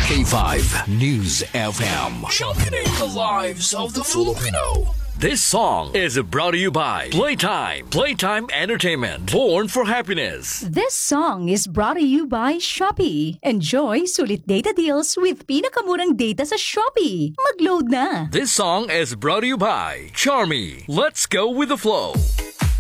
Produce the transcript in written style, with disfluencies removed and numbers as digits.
K5 News FM. Championing the lives of the Filipino. This song is brought to you by Playtime. Playtime Entertainment. Born for happiness. This song is brought to you by Shopee. Enjoy sulit data deals with pinakamurang data sa Shopee. Mag-load na! This song is brought to you by Charmy. Let's go with the flow.